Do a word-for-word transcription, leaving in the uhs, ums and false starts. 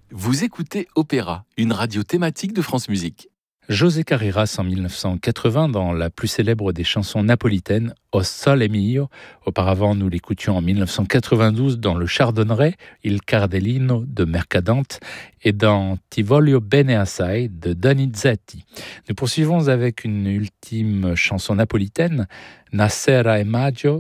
Vous écoutez Opéra, une radio thématique de France Musique. José Carreras en mille neuf cent quatre-vingts dans la plus célèbre des chansons napolitaines, O Sole Mio. Auparavant, nous l'écoutions en mille neuf cent quatre-vingt-douze dans le Chardonneret, Il Cardellino de Mercadante et dans Ti voglio bene assai de Donizetti. Nous poursuivons avec une ultime chanson napolitaine, Nascera e Maggio